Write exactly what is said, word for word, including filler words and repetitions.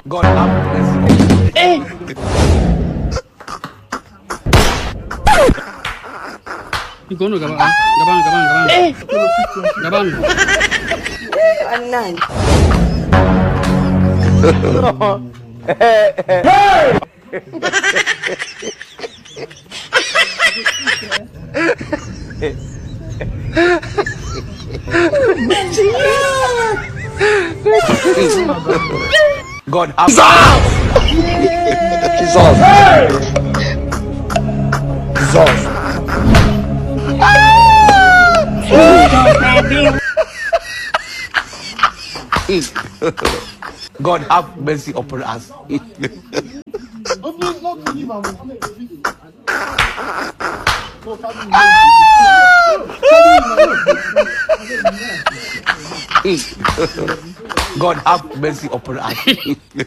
God have mercy. Eh! Ikaw no, gabaan. Gabaan, gabaan, gabaan. Eh! Gabaan. Anan. God have Jesus. Jesus. God have mercy upon us. God have mercy upon us.